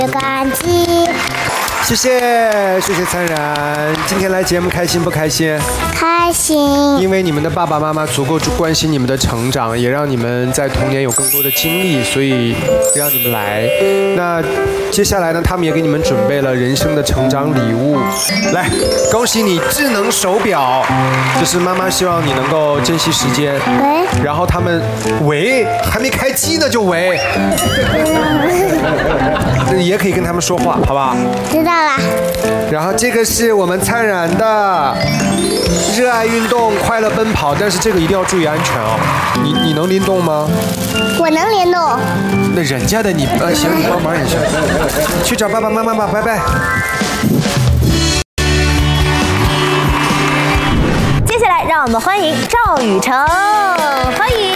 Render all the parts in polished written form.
感激。 谢谢灿然，今天来节目开心不开心？ 开心。 因为你们的爸爸妈妈足够关心你们的成长，也让你们在童年有更多的经历，所以让你们来。那接下来呢，他们也给你们准备了人生的成长礼物。来，恭喜你智能手表，就是妈妈希望你能够珍惜时间。 喂。 然后他们喂，还没开机呢就喂。也可以跟他们说话，好不好？ 知道了。 然后这个是我们灿然的热爱运动、快乐奔跑，但是这个一定要注意安全哦。你能拎动吗？ 我能联动。 那人家的你行，你帮忙也行。去找爸爸妈妈吧，拜拜。 接下来让我们欢迎赵雨成，欢迎。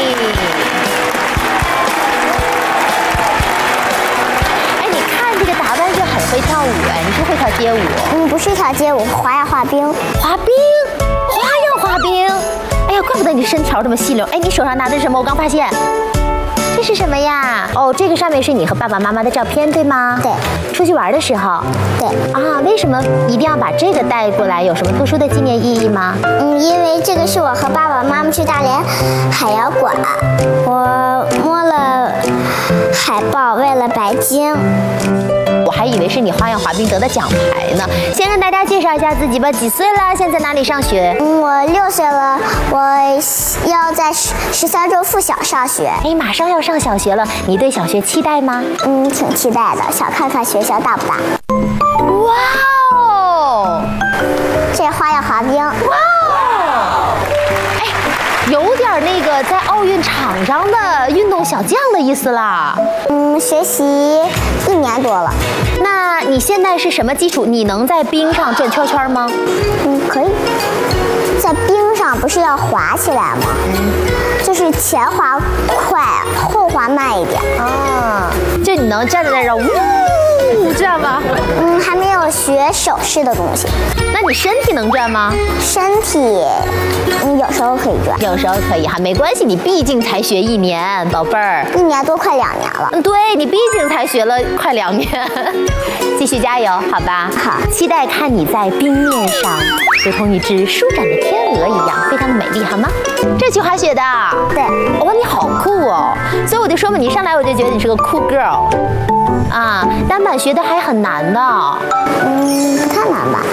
会跳舞哎，你是会跳街舞？ 不是跳街舞，滑呀滑冰。 滑冰，花样滑冰。哎呀，怪不得你身条这么细溜。哎，你手上拿的是什么？我刚发现，这是什么呀？哦，这个上面是你和爸爸妈妈的照片，对吗？ 对。 出去玩的时候。 对。 啊，为什么一定要把这个带过来？有什么特殊的纪念意义吗？ 因为这个是我和爸爸妈妈去大连海洋馆，我摸了海豹，喂了白鲸。 我还以为是你花样滑冰得的奖牌呢。先跟大家介绍一下自己吧，几岁了？现在哪里上学？ 我6岁了，我要在13周附小上学。 哎，马上要上小学了，你对小学期待吗？ 挺期待的，想看看学校大不大。 哇哦， 这花样滑冰。哇哦，哎，有点那个在奥运场上的运动小将的意思啦。 学习1年多了。 那你现在是什么基础？你能在冰上转圈圈吗？ 可以。在冰上不是要滑起来吗？就是前滑快，后滑慢一点。 啊，就你能站在那儿，呜，这样吗？ 还没有学手势的东西。 那你身体能转吗？ 身体，有时候可以转， 有时候可以哈，没关系，你毕竟才学1年，宝贝儿。 1年多，快2年了。 对，你毕竟才学了快2年，继续加油，好吧？ 好， 期待看你在冰面上，如同一只舒展的天鹅一样，非常的美丽，好吗？这去滑雪的？ 对。 哇，你好酷哦！所以我就说嘛，你一上来我就觉得你是个酷 girl。啊，单板学的还很难的。 不太难吧？